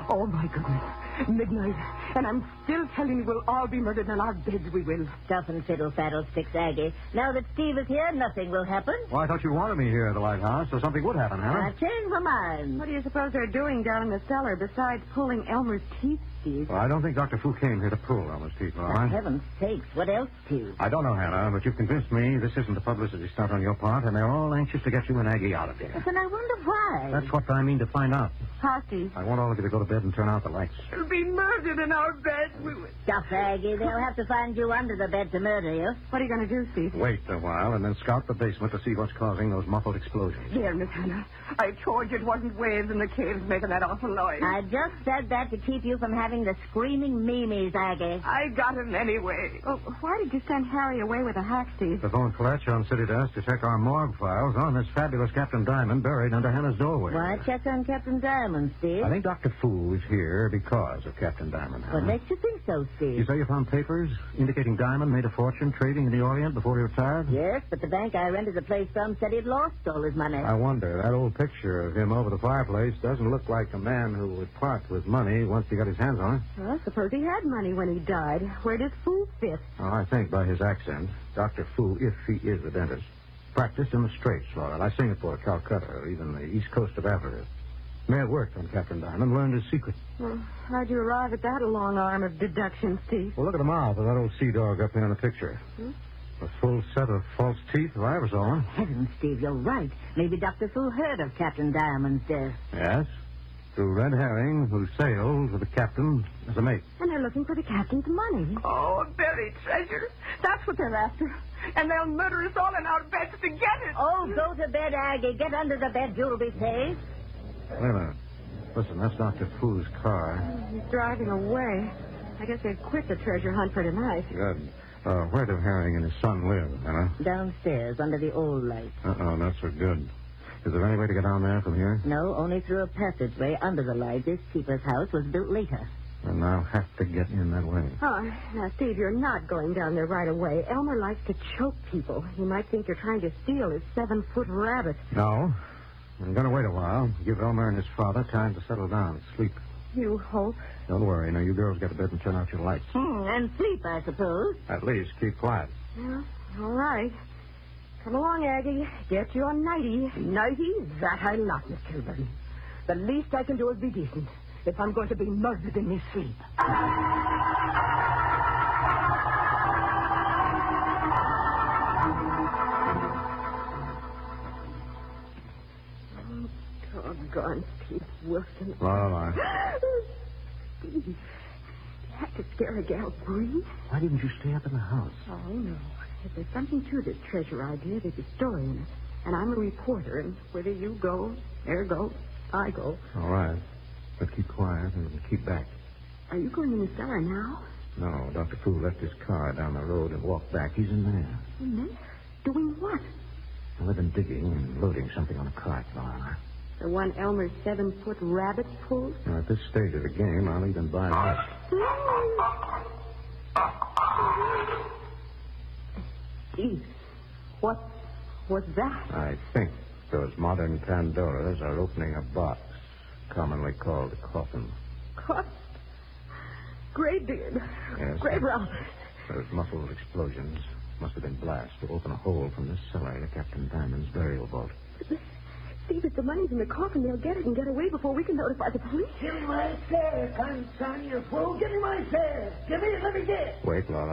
Oh, my goodness. Midnight. And I'm still telling you we'll all be murdered in our beds, we will. Stuff and fiddle, fiddlesticks, Aggie. Now that Steve is here, nothing will happen. Well, I thought you wanted me here at the lighthouse, so something would happen, Hannah. I changed my mind. What do you suppose they're doing down in the cellar besides pulling Elmer's teeth, Steve? Well, I don't think Dr. Fu came here to pull Elmer's teeth, all For right? heaven's sakes, what else, Steve? I don't know, Hannah, but you've convinced me this isn't a publicity stunt on your part, and they're all anxious to get you and Aggie out of here. Then I wonder why. That's what I mean to find out. How, Steve? I want all of you to go to bed and turn out the lights. We'll be murdered in our beds, we will. Stuff, Aggie. They'll have to find you under the bed to murder you. What are you going to do, Steve? Wait a while and then scout the basement to see what's causing those muffled explosions. There, Miss Hannah. I told you it wasn't waves in the caves making that awful noise. I just said that to keep you from having the screaming memes, Aggie. I got him anyway. Oh, why did you send Harry away with a hack, Steve? The phone Fletch on City Desk to check our morgue files on this fabulous Captain Diamond buried under Hannah's doorway. Why check on Captain Diamond, Steve? I think Dr. Fu is here because of Captain Diamond, Hannah. What makes you think so, Steve? You say you found papers indicating Diamond made a fortune trading in the Orient before he retired? Yes, but the bank I rented the place from said he'd lost all his money. I wonder, that old picture of him over the fireplace doesn't look like a man who would part with money once he got his hands on it. Well, suppose he had money when he died. Where does Fu fit? Well, I think by his accent, Dr. Fu, if he is a dentist, practiced in the Straits, Laura, like Singapore, Calcutta, or even the east coast of Africa. May have worked on Captain Diamond, learned his secret. Well, how'd you arrive at that long arm of deduction, Steve? Well, look at the mouth of that old sea dog up there in the picture. A full set of false teeth, if I ever saw one. Heavens, Steve, you're right. Maybe Dr. Fu heard of Captain Diamond's death. Yes. Through Red Herring, who sailed with the captain as a mate. And they're looking for the captain's money. Oh, buried treasure. That's what they're after. And they'll murder us all in our beds to get it. Oh, go to bed, Aggie. Get under the bed. You'll be safe. Wait a minute. Listen, that's Dr. Fu's car. He's driving away. I guess they've quit the treasure hunt for tonight. Good. Where do Herring and his son live, Hannah? Downstairs, under the old light. Uh-oh, not so good. Is there any way to get down there from here? No, only through a passageway under the light. This keeper's house was built later. Then I'll have to get in that way. Oh, now, Steve, you're not going down there right away. Elmer likes to choke people. He might think you're trying to steal his 7-foot rabbit. No. I'm going to wait a while. Give Elmer and his father time to settle down and sleep. You hope? Don't worry. Now, you girls get to bed and turn out your lights. And sleep, I suppose. At least keep quiet. Well, all right. Come along, Aggie. Get your nightie. Nightie? That I'll not, Miss Kilburn. The least I can do is be decent if I'm going to be murdered in my sleep. Oh, doggone Steve Wilson. Laura. Steve, you had to scare a gal green? Why didn't you stay up in the house? Oh, no. If there's something to this treasure idea, there's a story in it. And I'm a reporter, and whether you go, there go, I go. All right. But keep quiet and keep back. Are you going in the cellar now? No, Dr. Fu left his car down the road and walked back. He's in there. In there? Doing what? Well, they've been digging and loading something on a cart, Laura. The one Elmer's 7-foot rabbit pulled? Now, at this stage of the game, I'll even buy that. Steve, what was that? I think those modern Pandoras are opening a box, commonly called a coffin. What? Graybeard. Yes. Gray Robert. Those muffled explosions must have been blasts to open a hole from this cellar to Captain Diamond's burial vault. Steve, if the money's in the coffin, they'll get it and get away before we can notify the police. Give me my share, consign, you fool. Give me my share. Give me it, let me get it. Wait, Laura.